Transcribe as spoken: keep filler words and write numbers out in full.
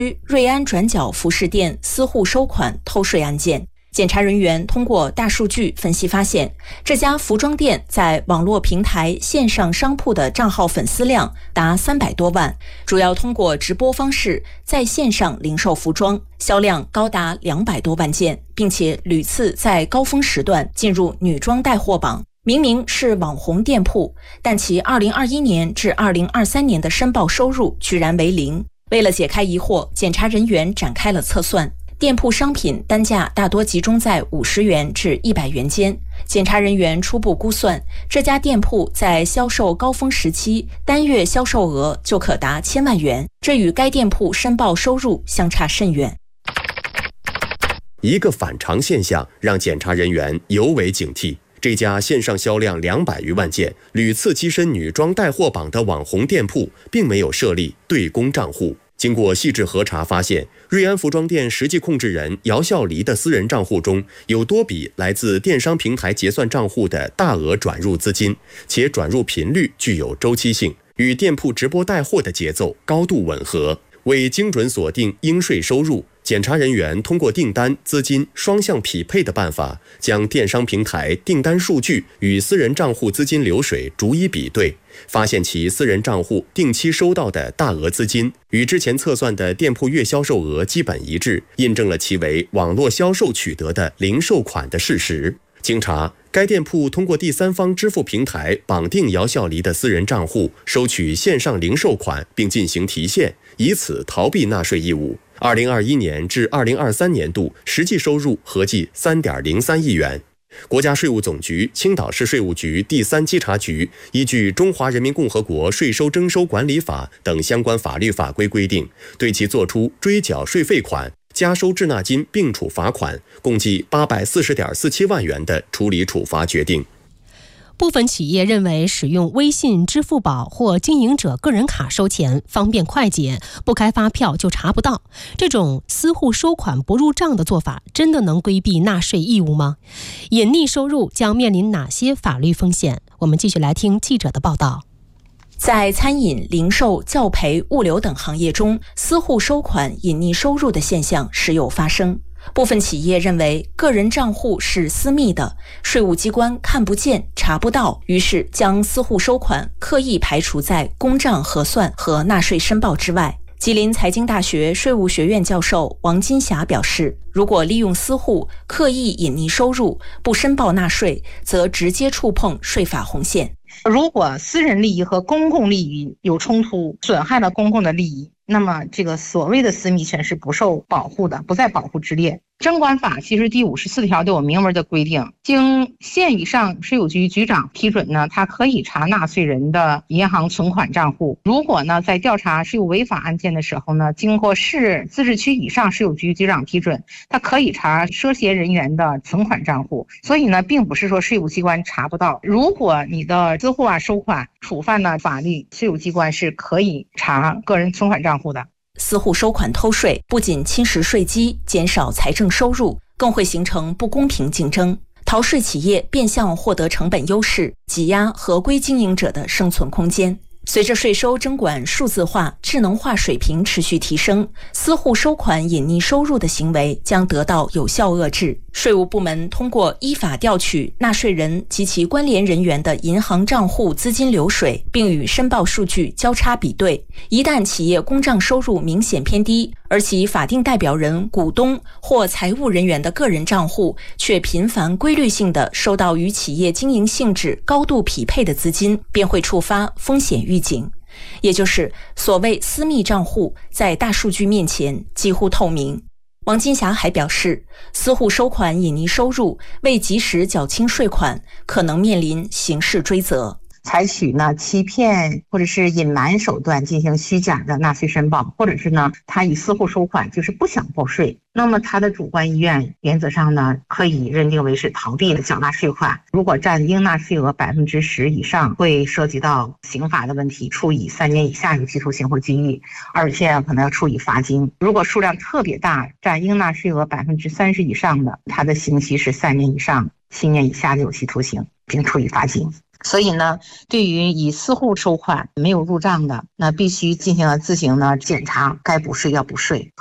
瑞安转角服饰店私户收款偷税案件，检察人员通过大数据分析发现，这家服装店在网络平台线上商铺的账号粉丝量达三百多万，主要通过直播方式在线上零售服装，销量高达两百多万件，并且屡次在高峰时段进入女装带货榜。明明是网红店铺，但其二零二一年至二零二三年的申报收入居然为零。为了解开疑惑，检察人员展开了测算，店铺商品单价大多集中在五十元至一百元间。检察人员初步估算，这家店铺在销售高峰时期单月销售额就可达千万元，这与该店铺申报收入相差甚远。 一个反常现象让检察人员尤为警惕。这家线上销量两百余万件、屡次跻身女装带货榜的网红店铺，并没有设立对公账户。经过细致核查发现，瑞安服装店实际控制人姚笑黎的私人账户中有多笔来自电商平台结算账户的大额转入资金，且转入频率具有周期性，与店铺直播带货的节奏高度吻合。为精准锁定应税收入，检察人员通过订单、资金双向匹配的办法，将电商平台订单数据与私人账户资金流水逐一比对，发现其私人账户定期收到的大额资金与之前测算的店铺月销售额基本一致，印证了其为网络销售取得的零售款的事实。经查，该店铺通过第三方支付平台绑定姚笑黎的私人账户，收取线上零售款并进行提现，以此逃避纳税义务。二零二一年至二零二三年度实际收入合计 三点零三亿元。国家税务总局、青岛市税务局第三稽查局依据《中华人民共和国税收征收管理法》等相关法律法规规定，对其作出追缴税费款、加收滞纳金并处罚款，共计八百四十点四七万元的处理处罚决定。 部分企业认为使用微信、支付宝或经营者个人卡收钱方便快捷，不开发票就查不到。这种私户收款不入账的做法，真的能规避纳税义务吗？隐匿收入将面临哪些法律风险？我们继续来听记者的报道。 在餐饮、零售、教培、物流等行业中，私户收款隐匿收入的现象时有发生。部分企业认为个人账户是私密的，税务机关看不见、查不到，于是将私户收款刻意排除在公账核算和纳税申报之外。吉林财经大学税务学院教授王金霞表示，如果利用私户刻意隐匿收入，不申报纳税，则直接触碰税法红线。 如果私人利益和公共利益有冲突，损害了公共的利益，那么这个所谓的私密权是不受保护的，不在保护之列。征管法其实第五十四条都有明文的规定，经县以上税务局局长批准呢，他可以查纳税人的银行存款账户。如果呢在调查税务违法案件的时候呢，经过市自治区以上税务局局长批准，他可以查涉嫌人员的存款账户。所以呢，并不是说税务机关查不到。如果你的私户啊收款触犯了法律，税务机关是可以查个人存款账户的。 私户收款偷税不仅侵蚀税基，减少财政收入，更会形成不公平竞争。逃税企业变相获得成本优势，挤压合规经营者的生存空间。随着税收征管数字化、智能化水平持续提升，私户收款隐匿收入的行为将得到有效遏制。税务部门通过依法调取纳税人及其关联人员的银行账户资金流水，并与申报数据交叉比对。一旦企业公账收入明显偏低，而其法定代表人、股东或财务人员的个人账户却频繁规律性地收到与企业经营性质高度匹配的资金，便会触发风险预警。也就是所谓私密账户在大数据面前几乎透明。王金霞还表示，私户收款隐匿收入，未及时缴清税款，可能面临刑事追责。 采取呢欺骗或者是隐瞒手段进行虚假的纳税申报，或者是呢他以私户收款就是不想报税，那么他的主观意愿原则上呢可以认定为是逃避了缴纳税款。如果占应纳税额百分之十以上，会涉及到刑法的问题，处以三年以下有期徒刑或拘役，而且可能要处以罚金。如果数量特别大，占应纳税额百分之三十以上的，他的刑期是三年以上七年以下的有期徒刑。 并处以罚金。所以呢，对于以私户收款没有入账的，那必须进行了自行的检查，该补税要补税。